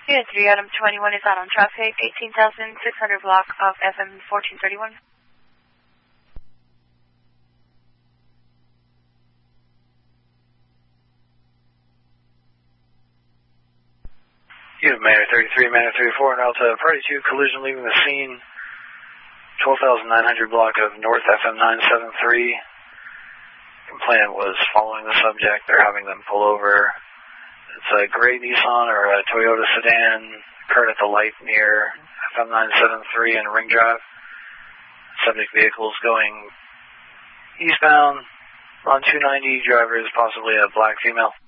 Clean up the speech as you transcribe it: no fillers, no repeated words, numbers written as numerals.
Unit 3, Adam 21 is out on traffic, 18,600 block of FM 1431. Unit Manor 33, Manor 34, and Alta Party 2, collision leaving the scene, 12,900 block of North FM 973. Complainant was following the subject. They're having them pull over. It's a gray Nissan or a Toyota sedan, occurred at the light near FM 973 and Ring Drive. Subject vehicle is going eastbound on 290. Driver is possibly a black female.